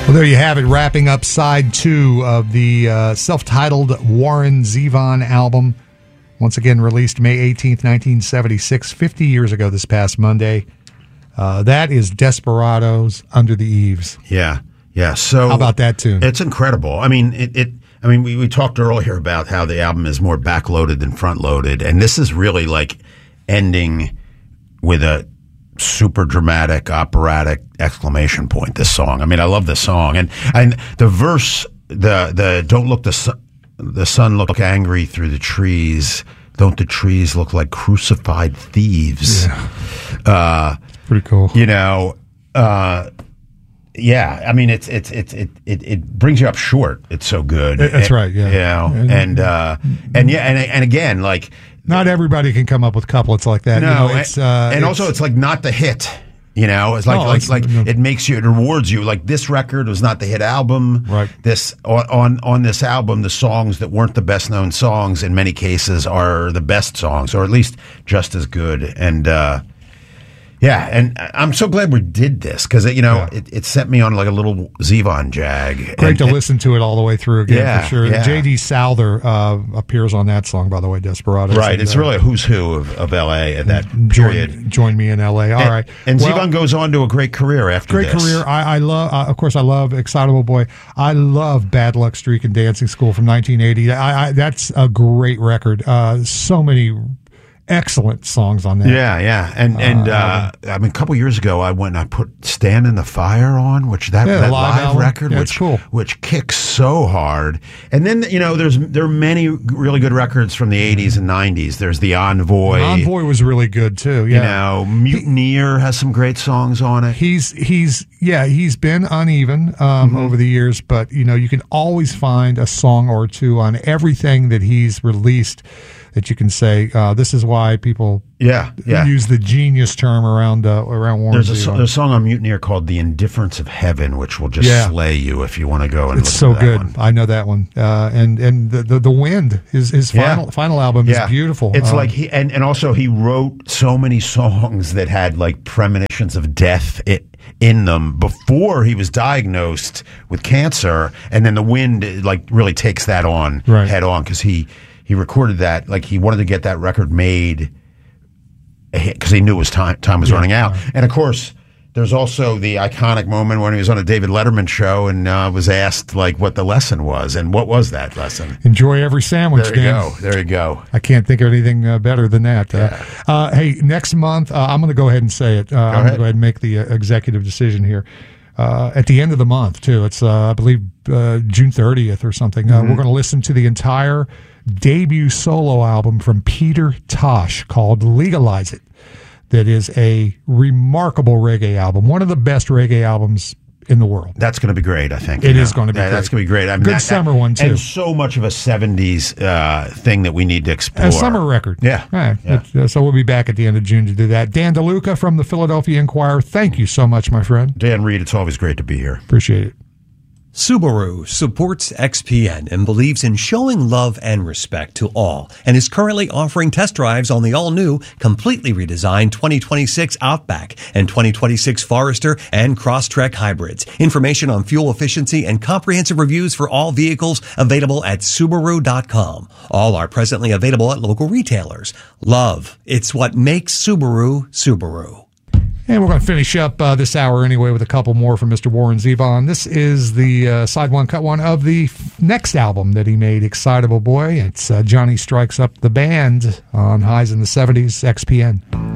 Well, there you have it, wrapping up side 2 of the self-titled Warren Zevon album. Once again, released May 18th, 1976, 50 years ago this past Monday. That is Desperados, Under the Eaves. Yeah. So how about that tune? It's incredible. I mean, we talked earlier about how the album is more backloaded than front-loaded, and this is really like ending with a super dramatic, operatic exclamation point, this song. I mean, I love this song. And the verse, the don't look the sun look angry through the trees. Don't the trees look like crucified thieves? Yeah. Pretty cool. Yeah. I mean, it brings you up short. It's so good. That's right. Yeah. And again, like, not everybody can come up with couplets like that. No, also it's like not the hit. It's like it makes you, it rewards you. Like, this record was not the hit album. Right. This on this album, the songs that weren't the best known songs in many cases are the best songs, or at least just as good. And and I'm so glad we did this because it sent me on like a little Zevon jag. Great to listen to it all the way through again, for sure. Yeah. J.D. Souther appears on that song, by the way, Desperados. Right, it's really a who's who of L.A. at that period. Join me in L.A. All right. And Zevon goes on to a great career after this. Great career. I love, of course, I love Excitable Boy. I love Bad Luck Streak and Dancing School from 1980. That's a great record. So many excellent songs on that. Yeah. And I mean, a couple years ago, I went and I put Stand in the Fire on, that live record, which kicks so hard. And then, there are many really good records from the 80s and 90s. There's The Envoy. The Envoy was really good, too. Yeah. Mutineer has some great songs on it. He's been uneven over the years, but, you can always find a song or two on everything that he's released that you can say, this is why people use the genius term around Warren There's Zevon. There's a song on Mutineer called The Indifference of Heaven, which will just slay you if you want to go and it's so good. One. I know that one. And the Wind, his final album is beautiful. It's like he also he wrote so many songs that had like premonitions of death in them before he was diagnosed with cancer, and then The Wind like really takes that on head on because he recorded that, like he wanted to get that record made because he knew his time was running out. And of course, there's also the iconic moment when he was on a David Letterman show and was asked like what the lesson was. And what was that lesson? Enjoy every sandwich, There you go. I can't think of anything better than that. Hey, next month, I'm going to go ahead and say it. I'm going to go ahead and make the executive decision here. At the end of the month, too. It's, I believe, June 30th or something. We're going to listen to the entire debut solo album from Peter Tosh called Legalize It. That is a remarkable reggae album. One of the best reggae albums in the world. That's going to be great, I think. It is going to be great. That's going to be great. I mean, good summer one, too. And so much of a 70s thing that we need to explore. A summer record. Yeah. All right. So we'll be back at the end of June to do that. Dan DeLuca from the Philadelphia Inquirer, thank you so much, my friend. Dan Reed, it's always great to be here. Appreciate it. Subaru supports XPN and believes in showing love and respect to all, and is currently offering test drives on the all-new, completely redesigned 2026 Outback and 2026 Forester and Crosstrek hybrids. Information on fuel efficiency and comprehensive reviews for all vehicles available at Subaru.com. All are presently available at local retailers. Love, it's what makes Subaru, Subaru. And we're going to finish up this hour anyway with a couple more from Mr. Warren Zevon. This is the side one, cut one of the next album that he made, Excitable Boy. It's Johnny Strikes Up the Band on Highs in the 70s, XPN.